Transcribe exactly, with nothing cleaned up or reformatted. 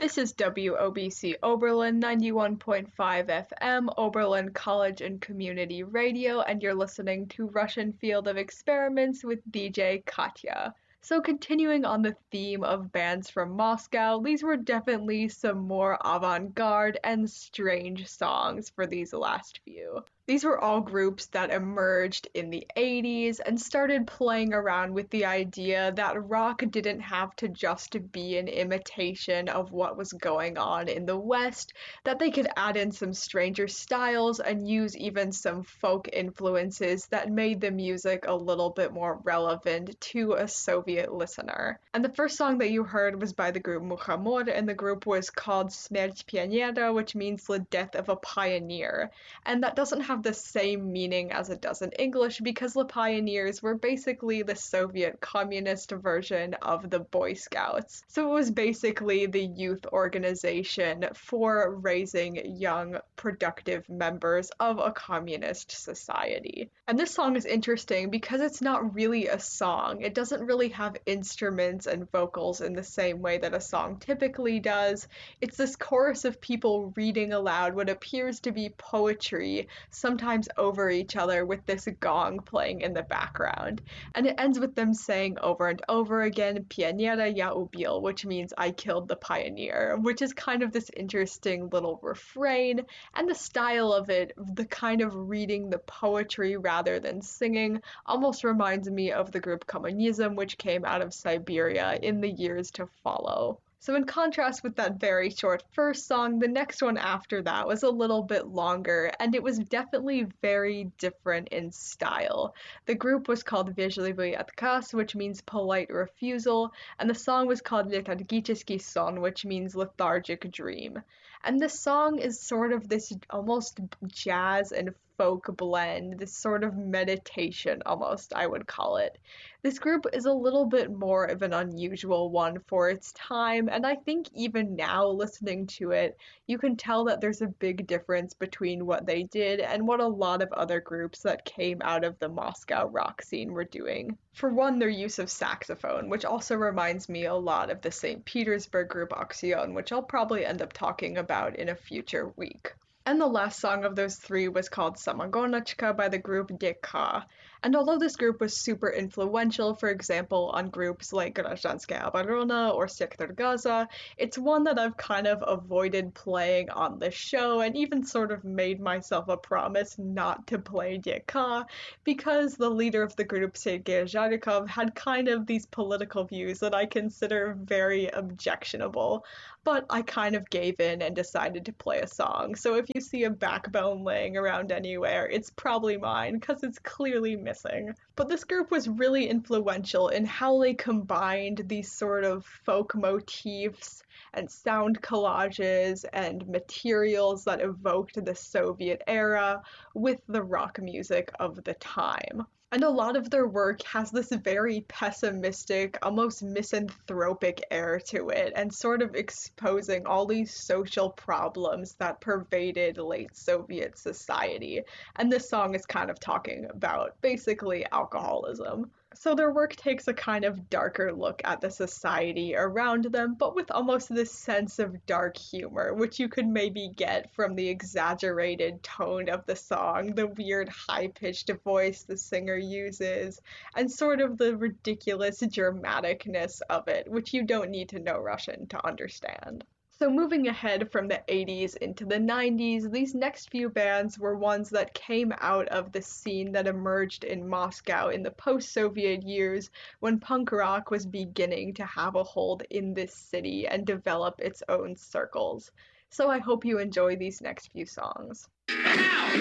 This is W O B C Oberlin ninety-one point five F M, Oberlin College and Community Radio, and you're listening to Russian Field of Experiments with D J Katya. So continuing on the theme of bands from Moscow, these were definitely some more avant-garde and strange songs for these last few. These were all groups that emerged in the eighties and started playing around with the idea that rock didn't have to just be an imitation of what was going on in the West, that they could add in some stranger styles and use even some folk influences that made the music a little bit more relevant to a Soviet listener. And the first song that you heard was by the group Mukhamor, and the group was called Smert Pionera, which means the death of a pioneer. And that doesn't have the same meaning as it does in English because the pioneers were basically the Soviet communist version of the Boy Scouts. So it was basically the youth organization for raising young, productive members of a communist society. And this song is interesting because it's not really a song. It doesn't really have instruments and vocals in the same way that a song typically does. It's this chorus of people reading aloud what appears to be poetry, sometimes over each other with this gong playing in the background. And it ends with them saying over and over again, Pionera ya ubil, which means I killed the pioneer, which is kind of this interesting little refrain. And the style of it, the kind of reading the poetry rather than singing, almost reminds me of the group Kommunism, which came out of Siberia in the years to follow. So in contrast with that very short first song, the next one after that was a little bit longer, and it was definitely very different in style. The group was called Vezhlivый Отказ, which means polite refusal, and the song was called Lethargicheский сон, which means lethargic dream. And this song is sort of this almost jazz and folk blend, this sort of meditation almost, I would call it. This group is a little bit more of an unusual one for its time, and I think even now listening to it, you can tell that there's a big difference between what they did and what a lot of other groups that came out of the Moscow rock scene were doing. For one, their use of saxophone, which also reminds me a lot of the Saint Petersburg group Aksyon, which I'll probably end up talking about in a future week. And the last song of those three was called Samogonachka by the group D K. And although this group was super influential, for example, on groups like Grazhanskaya Oborona or Sektor Gaza, it's one that I've kind of avoided playing on this show and even sort of made myself a promise not to play D K because the leader of the group, Sergei Zharikov, had kind of these political views that I consider very objectionable. But I kind of gave in and decided to play a song. So if you see a backbone laying around anywhere, it's probably mine because it's clearly missing. But this group was really influential in how they combined these sort of folk motifs and sound collages and materials that evoked the Soviet era with the rock music of the time. And a lot of their work has this very pessimistic, almost misanthropic air to it, and sort of exposing all these social problems that pervaded late Soviet society. And this song is kind of talking about basically alcoholism. So their work takes a kind of darker look at the society around them, but with almost this sense of dark humor, which you could maybe get from the exaggerated tone of the song, the weird high-pitched voice the singer uses, and sort of the ridiculous dramaticness of it, which you don't need to know Russian to understand. So moving ahead from the eighties into the nineties, these next few bands were ones that came out of the scene that emerged in Moscow in the post-Soviet years when punk rock was beginning to have a hold in this city and develop its own circles. So I hope you enjoy these next few songs. Now,